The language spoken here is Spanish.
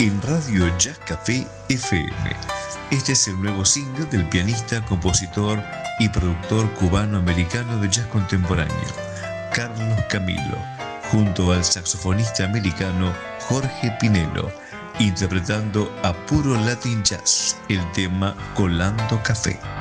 en Radio Jazz Café FM. Este es el nuevo single del pianista, compositor y productor cubano-americano de jazz contemporáneo, Carlos Camilo, junto al saxofonista americano Jorge Pinelo, interpretando a puro Latin Jazz el tema Colando Café.